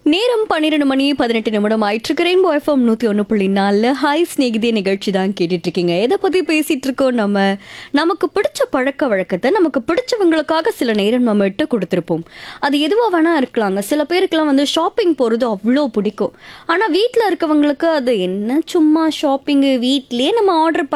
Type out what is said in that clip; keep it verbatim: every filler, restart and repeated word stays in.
நேரம் பன்னிரண்டு மணி பதினெட்டு நிமிடம் ஆயிட்டு ரெயின்போ எஃப்எம் நூத்தி ஒன்று புள்ளி நாலுல ஹாய் ஸ்நேகிதே நிகழ்ச்சி தான் கேட்டுட்டு இருக்கீங்க. எதை பத்தி பேசிட்டு இருக்கோம்? நம்ம நமக்கு பிடிச்ச பழக்க வழக்கத்தை நமக்கு பிடிச்சவங்களுக்காக சில நேரம் நம்ம விட்டு கொடுத்துருப்போம். அது எதுவா வேணா இருக்கலாங்க. சில பேருக்குலாம் வந்து ஷாப்பிங் போறது அவ்வளோ பிடிக்கும். ஆனா வீட்டில் இருக்கவங்களுக்கு அது என்ன சும்மா ஷாப்பிங்கு, வீட்லயே நம்ம ஆர்டர்